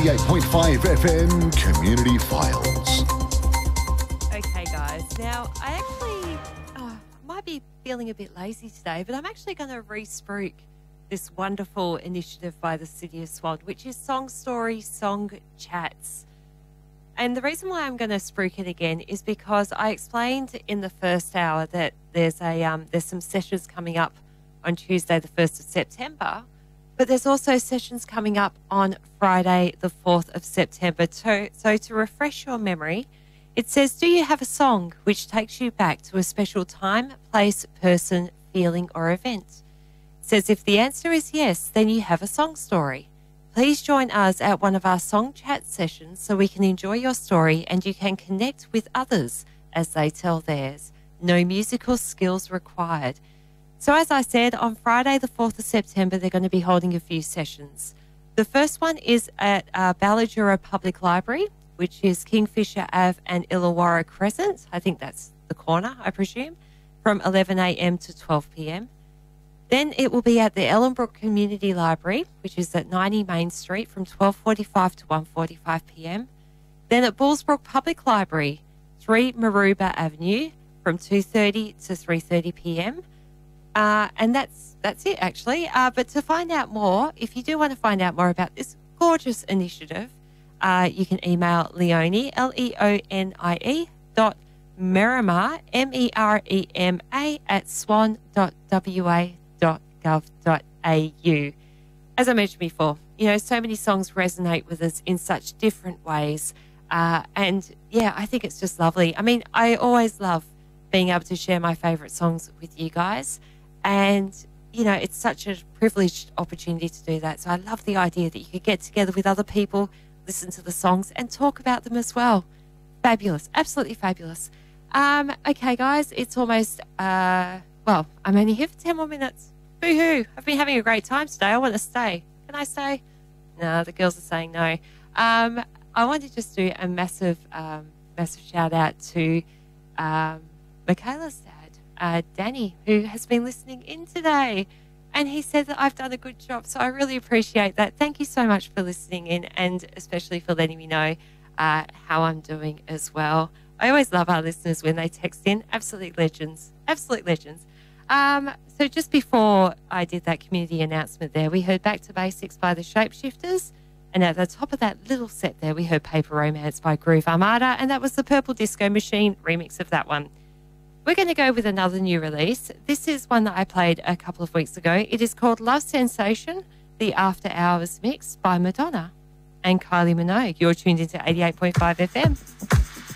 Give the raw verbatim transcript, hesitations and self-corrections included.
eighty-eight point five F M Community Files. Okay, guys. Now, I actually oh, might be feeling a bit lazy today, but I'm actually going to re-spruik this wonderful initiative by the City of Swan, which is Song Story Song Chats. And the reason why I'm going to spruik it again is because I explained in the first hour that there's a um, there's some sessions coming up on Tuesday, the first of September, but there's also sessions coming up on Friday, the fourth of September. So, so to refresh your memory, it says, do you have a song which takes you back to a special time, place, person, feeling, or event? It says, if the answer is yes, then you have a song story. Please join us at one of our song chat sessions so we can enjoy your story and you can connect with others as they tell theirs. No musical skills required. So as I said, on Friday, the fourth of September, they're going to be holding a few sessions. The first one is at uh, Ballajura Public Library, which is Kingfisher Ave and Illawarra Crescent. I think that's the corner, I presume, from eleven a m to twelve p m Then it will be at the Ellenbrook Community Library, which is at ninety Main Street from twelve forty-five to one forty-five p m Then at Bullsbrook Public Library, three Maroubra Avenue from two thirty to three thirty p m Uh, and that's that's it, actually. Uh, but to find out more, if you do want to find out more about this gorgeous initiative, uh, you can email Leonie, L E O N I E, dot Merema, M E R E M A, at swan dot w a dot gov dot a u. As I mentioned before, you know, so many songs resonate with us in such different ways. Uh, and, yeah, I think it's just lovely. I mean, I always love being able to share my favourite songs with you guys. And, you know, it's such a privileged opportunity to do that. So I love the idea that you could get together with other people, listen to the songs and talk about them as well. Fabulous. Absolutely fabulous. Um, okay, guys, it's almost, uh, well, I'm only here for ten more minutes. Boo-hoo. I've been having a great time today. I want to stay. Can I stay? No, the girls are saying no. Um, I want to just do a massive, um, massive shout out to um, Michaela's dad. Uh, Danny, who has been listening in today, and he said that I've done a good job, so I really appreciate that. Thank you so much for listening in, and especially for letting me know uh, how I'm doing as well. I always love our listeners when they text in. Absolute legends, absolute legends. Um, so just before I did that community announcement there, we heard Back to Basics by the Shapeshifters, and at the top of that little set there, we heard Paper Romance by Groove Armada, and that was the Purple Disco Machine remix of that one. We're going to go with another new release. This is one that I played a couple of weeks ago. It is called Love Sensation, the After Hours mix by Madonna and Kylie Minogue. You're tuned into eighty-eight point five F M.